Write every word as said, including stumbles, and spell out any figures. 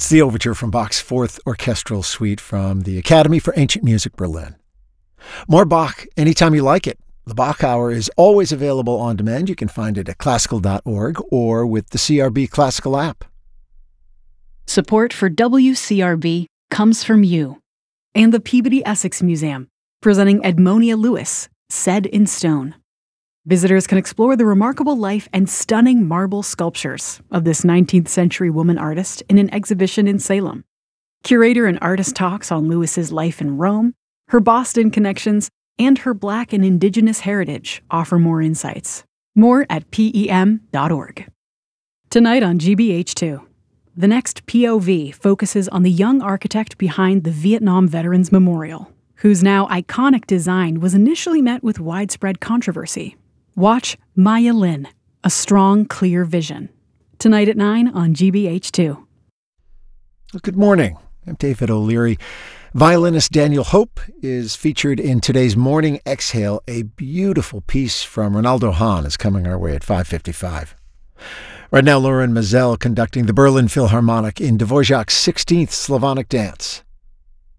It's the overture from Bach's Fourth Orchestral Suite from the Academy for Ancient Music, Berlin. More Bach anytime you like it. The Bach Hour is always available on demand. You can find it at classical dot org or with the C R B Classical app. Support for W C R B comes from you and the Peabody Essex Museum, presenting Edmonia Lewis, Said in Stone. Visitors can explore the remarkable life and stunning marble sculptures of this nineteenth century woman artist in an exhibition in Salem. Curator and artist talks on Lewis's life in Rome, her Boston connections, and her Black and Indigenous heritage offer more insights. More at P E M dot org. Tonight on G B H two, the next P O V focuses on the young architect behind the Vietnam Veterans Memorial, whose now iconic design was initially met with widespread controversy. Watch Maya Lin, A Strong, Clear Vision. Tonight at nine on G B H two. Good morning. I'm David O'Leary. Violinist Daniel Hope is featured in today's Morning Exhale. A beautiful piece from Ronaldo Hahn is coming our way at five fifty-five. Right now, Lauren Mazel conducting the Berlin Philharmonic in Dvorak's sixteenth Slavonic Dance.